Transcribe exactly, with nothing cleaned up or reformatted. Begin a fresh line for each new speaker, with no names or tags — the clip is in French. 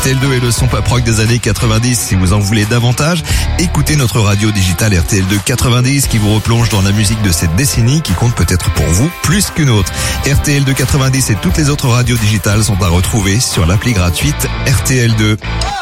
R T L deux est le son pop rock des années quatre-vingt-dix. Si vous en voulez davantage, écoutez notre radio digitale R T L deux quatre-vingt-dix qui vous replonge dans la musique de cette décennie qui compte peut-être pour vous plus qu'une autre. R T L deux quatre-vingt-dix et toutes les autres radios digitales sont à retrouver sur l'appli gratuite R T L deux.